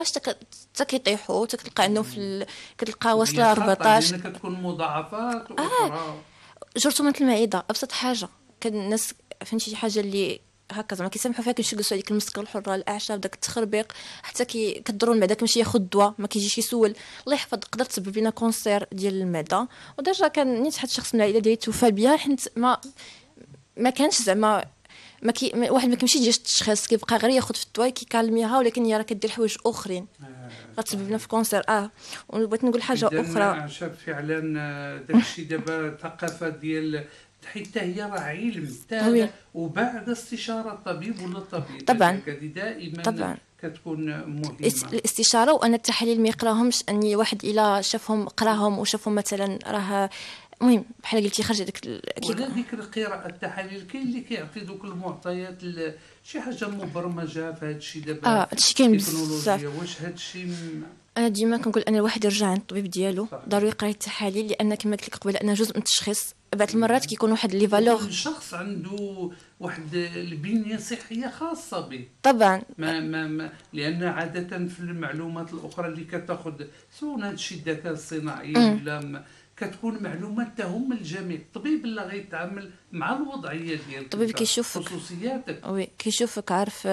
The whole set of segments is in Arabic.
حتى كيطيحوا، حتى كتلقى عندهم كتلقى وهي واصله خطر 14. لان كتكون مضاعفات اخرى. جرثومة المعدة أبسط حاجة. كان الناس فهمتي شي حاجة اللي هكا زعما كيسامحوا فيها، كيشقصوا عليك المسكه الحره، الاعشاب، داك التخربيق، حتى كضروا المعده، كيمشي ياخذ الدواء ما كيجيش يسول. الله يحفظ، تقدر تسبب لنا كونسير ديال المعده. وديجا كان نيت واحد الشخص من العائله ديالي توفى بها، حيت ما كانش زعما واحد ما كيمشي يجي التشخيص، كيبقى غير ياخذ في الدواء كيكالميها، ولكن هي راه كدير حوايج اخرين غتسبب لنا في كونسير. وبغيت نقول حاجه اذا اخرى. اعشاب فعلا داكشي دابا الثقافه ديال حتى هي راه علم وي وبعد استشاره الطبيب ولا الطبيبه طبعا ديالك هذه دائما طبعا كتكون مهمه. الاستشاره. وانا التحاليل ما يقراهمش، اني واحد الا شافهم قراهم وشافهم مثلا راه المهم بحال قلتي خرج هذاك ولا ديك القراءه التحاليل كاين اللي كيعطي دوك المعطيات شي حاجه مبرمجه في هذا الشيء دابا هادشي كاين التكنولوجيا. بزاف. واش هذا الشيء انا ديما كنقول ان الواحد يرجع عند الطبيب ديالو، صحيح؟ ضروري يقرا التحاليل، لان كما قلت لك قبل انا جزء من التشخيص. بعض المرات كيكون واحد لي فالور. وكل شخص عنده واحد البنيه صحيه خاصه به. طبعا لان عاده في المعلومات الاخرى اللي كتاخذ سواء هذا الشيء الذكاء الصناعي ولا كتكون معلومات تهم الجميع. الطبيب اللي غيتعامل مع الوضعيه ديالك، الطبيب كيشوفك، خصوصياتك. وي كيشوفك، عارف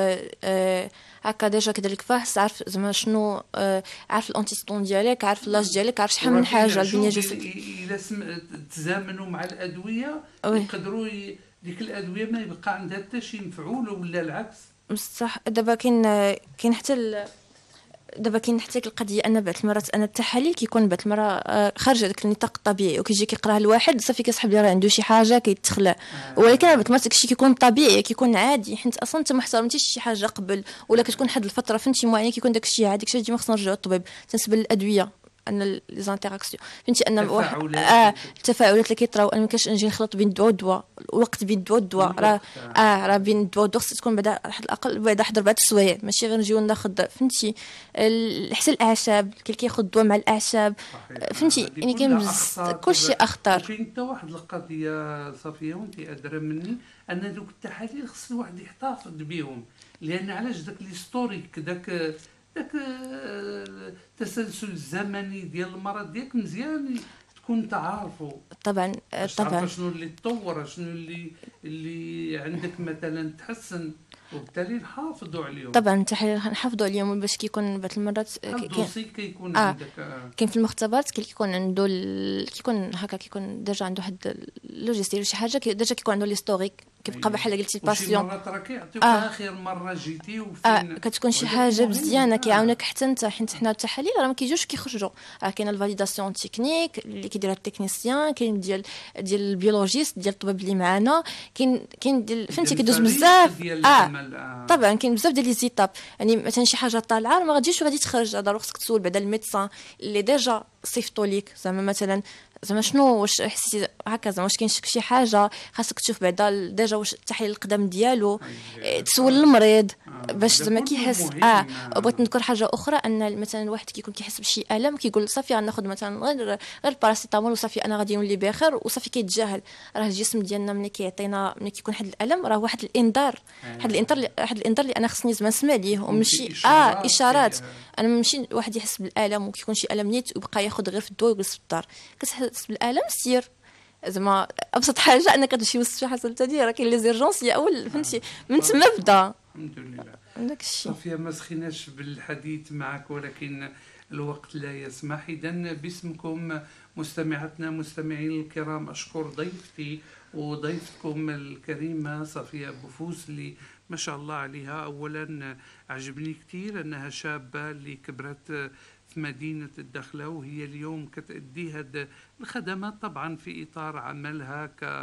هكا ديجا كيدير لك فحص، عارف زعما شنو، عارف الانتيستون ديالك، عارف لاج ديالك، عارف شحال من حاجه البنيه الجسديه. الا تزامنوا مع الادويه وي يقدروا ديك الادويه ما يبقى عندها حتى شي ينفعوا له ولا العكس. بصح دابا كاين حتى دابا كاين حتى القضيه ان بعض المرات انا التحاليل كيكون بعض المرات خارج هذاك النطاق الطبيعي، وكيجي كيقراه الواحد صافي كيسحب لي راه عنده شي حاجه كيتخلع. ولكن بعض المرات داكشي كيكون طبيعي، كيكون عادي، حيت اصلا انت ما احترمتيش شي حاجه قبل، ولا كتكون واحد الفتره فهمتي معينه كيكون داكشي عادي. داكشي ديما خصنا نرجعوا للطبيب بالنسبه للادويه، ان لي زانتيراكسيون فهمتي ان واحد التفاعلات اللي كيطراو. انا ما كاينش نجي نخلط بين الدواء والدواء، الوقت بين الدواء والدواء راه بين الدواء والدواء خص تكون بعدا واحد الاقل بعدا 4 سوايع، ماشي غير نجيو ناخذ فهمتي حتى الاعشاب. كاين كياخذ الدواء مع الاعشاب فهمتي، يعني كاين كلشي اخطر. وكاين حتى واحد القضيه صافيه وانت ادرى مني، ان دوك التحاليل خص الواحد يحتفظ بهم. لان علاش داك ليستوريك داك التسلسل الزمني ديال المرض ديالك مزيان تكون تعرفوا. طبعا طبعا شنو اللي تطور، شنو اللي عندك مثلا تحسن، وبالتالي نحافظوا عليهم. طبعا التحاليل نحافظوا عليهم باش كيكون بعض المرات الدوسي كيكون عندك كاين في المختبرات كيكون عنده كيكون هكا، كيكون ديجا عنده واحد لوجيستيل شي حاجه ديجا كيكون عنده ليستوريك، كيبقى بحال قلتي الباسيون. شي مرات راه كيعطيوك اخر مره جيتي وفين كتكون شي حاجه مزيانه كيعاونك حتى انت، حيت حنا التحاليل راه ما كيجوش كيخرجوا. كاين الفاليداسيون تكنيك اللي كيديرها التكنيسيان، كاين ديال البيولوجيست ديال الطبيب اللي معانا، كاين ديال فهمتي كيدوز بزاف. طبعا كاين بزاف ديال لي زيتاب. يعني مثلا شي حاجه طالعه ما غاديش وغادي تخرج، ضروري خصك تسول بعدا الميدسان اللي ديجا صيفطوا ليك زعما مثلا زعما شنو، واش حسيتي هكا زعما واش كاين شي حاجه خاصك تشوف بعدا ديجا واش التحليل القدم ديالو، تسول المريض باش زعما كيحس. بغيت نذكر حاجه اخرى، ان مثلا الواحد كيكون كيحس بشي الم كيقول صافي غناخذ مثلا غير الباراسيتامول وصافي انا غادي نولي بخير وصافي، كيتجاهل. راه الجسم ديالنا ملي كيعطينا ملي كيكون واحد الالم راه واحد الانذار، واحد الانذار اللي انا خصني زعما نسمع ليه ومشي اشارات. انا ماشي واحد يحس بالالم وكيكون شي الم نيت ويبقى ياخذ غير في الدواء ويجلس في الدار. كتحس بالالم سير زعما ابسط حاجه انك تمشي للمستشفى حسن تاني، راه كاين لي زيرجونس هي اول فهمتي من تما بدا. الحمد لله. داك الشيء صافيه ما سخيناش بالحديث معك ولكن الوقت لا يسمح. اذا باسمكم مستمعاتنا مستمعين الكرام اشكر ضيفتي وضيفتكم الكريمه صفيه بوفوس اللي ما شاء الله عليها. اولا عجبني كثير انها شابه اللي كبرت في مدينة الدخلة وهي اليوم كتأدي هذه الخدمات طبعا في إطار عملها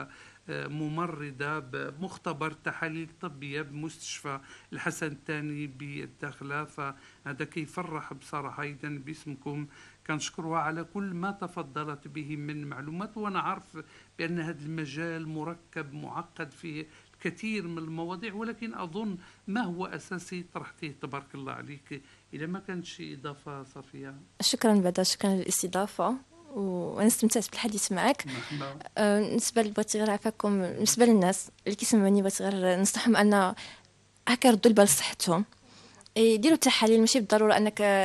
كممرضة بمختبر تحاليل طبية بمستشفى الحسن الثاني بالدخلة. فهذا كيفرح بصراحة. إذا باسمكم كنشكرها على كل ما تفضلت به من معلومات، وأنا عارف بأن هذا المجال مركب معقد فيه كثير من المواضيع، ولكن أظن ما هو أساسي طرحتيه تبارك الله عليك. إذا ما كانت شي إضافة صفية. شكرا بعدا، شكرا للاستضافه وانا استمتعت بالحديث معك. بالنسبه بغيت غير عفاكم بالنسبه للناس اللي كيسمعوني، بغيت غير نصحهم ان هكا يردوا البال لصحتهم. يديروا التحاليل، ماشي بالضروره انك